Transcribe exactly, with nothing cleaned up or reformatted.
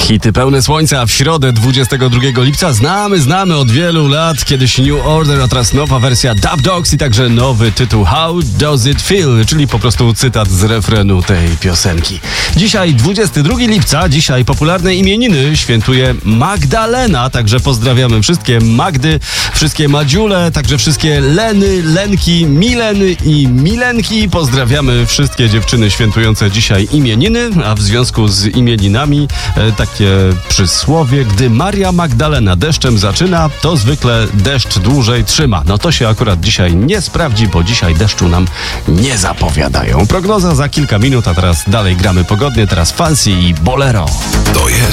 Hity pełne słońca w środę dwudziestego drugiego lipca znamy, znamy od wielu lat. Kiedyś New Order, a teraz nowa wersja Dub Dogs i także nowy tytuł How Does It Feel, czyli po prostu cytat z refrenu tej piosenki. Dzisiaj dwudziestego drugiego lipca, dzisiaj popularne imieniny świętuje Magdalena, także pozdrawiamy wszystkie Magdy, wszystkie Madziule, także wszystkie Leny, Lenki, Mileny i Milenki. Pozdrawiamy wszystkie dziewczyny świętujące dzisiaj imieniny, a w związku z imieninami e, takie przysłowie, gdy Maria Magdalena deszczem zaczyna, to zwykle deszcz dłużej trzyma. No to się akurat dzisiaj nie sprawdzi, bo dzisiaj deszczu nam nie zapowiadają. Prognoza za kilka minut, a teraz dalej gramy pogodnie, teraz Fancy i Bolero. To jest